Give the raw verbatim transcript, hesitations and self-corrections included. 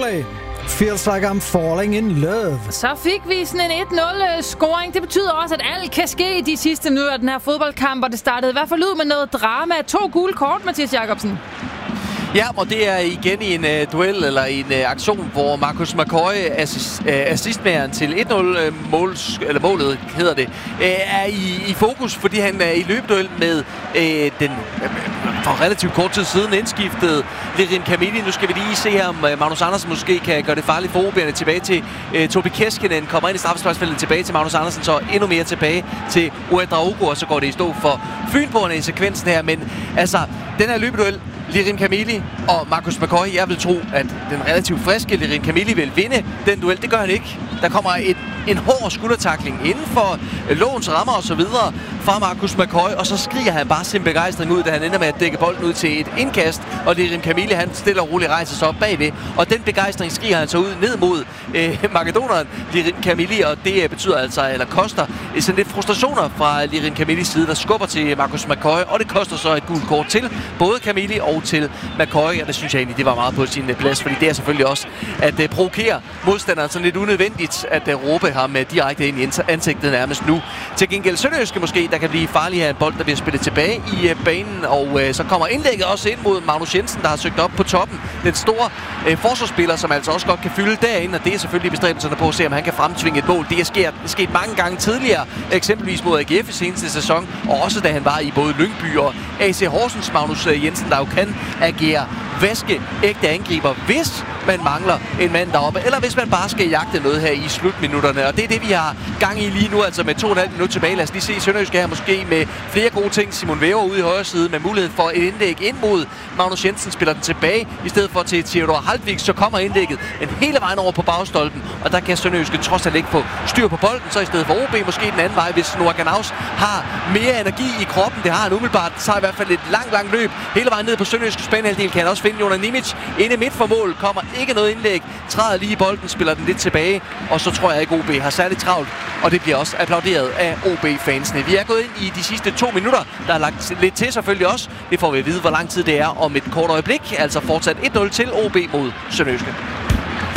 Ole. Feels like I'm falling in love. Så fik vi sådan en et nul scoring. Det betyder også, at alt kan ske i de sidste minutter af den her fodboldkamp, og det startede i hvert fald ud med noget drama. To gule kort, Mathias Jacobsen. Ja, og det er igen i en uh, duel eller i en uh, aktion, hvor Marcus McCoy, assist, uh, assistmageren til et nul uh, måls, eller målet hedder det, uh, er i, i fokus, fordi han er i løbeduel med uh, den uh, for relativt kort tid siden indskiftet Lirin Kamili. Nu skal vi lige se her, om uh, Magnus Andersen måske kan gøre det farligt for O B'erne. Tilbage til uh, Tobi Keskinen, kommer ind i straffesparksfeltet, tilbage til Magnus Andersen, så endnu mere tilbage til Ouedraogo, og så går det i stå for Fynboerne i sekvensen her. Men altså, den her løbeduel, Lirin Kamili og Marcus McCoy. Jeg vil tro, at den relativt friske Lirin Kamili vil vinde den duel. Det gør han ikke. Der kommer et, en hård skuldertakling inden for lovens rammer og så videre fra Marcus McCoy, og så skriger han bare sin begejstring ud, da han ender med at dække bolden ud til et indkast, og Lirin Kamili, han stille og roligt rejser sig op bagved, og den begejstring skriger han så ud ned mod øh, makedoneren Lirin Kamili, og det betyder altså, eller koster øh, sådan lidt frustrationer fra Lirin Kamilis side, der skubber til Marcus McCoy, og det koster så et gult kort til både Kamili og til McCoy, og det synes jeg egentlig, det var meget på sin plads, fordi det er selvfølgelig også at øh, provokere modstanderen sådan lidt unødvendigt at øh, råbe ham øh, direkte ind i ansigtet nærmest nu. Til gengæld Sønderjyske måske, der kan blive farlig her, en bold, der bliver spillet tilbage i øh, banen, og øh, så kommer indlægget også ind mod Magnus Jensen, der har søgt op på toppen. Den store øh, forsvarsspiller, som altså også godt kan fylde derinde, og det er selvfølgelig bestræbelserne på at se, om han kan fremtvinge et mål. Det er sket, sket mange gange tidligere, eksempelvis mod A G F i seneste sæson, og også da han var i både Lyngby og A C Horsens. Magnus øh, Jensen, der jo kan agere vaske ægte angriber, hvis man mangler en mand deroppe, eller hvis man bare skal jagte noget her i slutminutterne. Og det er det, vi har gang i lige nu, altså med to og en halv minut tilbage. Lad os lige se Sønderjyske her måske med flere gode ting. Simon Væver ude i højre side med mulighed for et indlæg ind mod Magnus Jensen, spiller den tilbage i stedet for til Theodor Haldvik. Så kommer indlægget en hele vejen over på bagstolpen, og der kan Sønderjyske trods alt ikke få styr på bolden. Så i stedet for O B måske den anden vej, hvis Noah Ganaus har mere energi i kroppen. Det har han umiddelbart. Så i hvert fald et langt, langt løb hele vejen ned på Sønderjyske banehalvdel. Kan han også finde Jonas Nimic inde midt for mål. Kommer ikke noget indlæg. Træder lige i bolden, spiller den lidt tilbage. Og så tror jeg ikke, O B har særligt travlt. Og det bliver også applauderet af O B-fansene. Vi er gået ind i de sidste to minutter. Der er lagt lidt til selvfølgelig også. Det får vi at vide, hvor lang tid det er om et kort øjeblik. Altså fortsat et nul til O B mod Sønderjyske.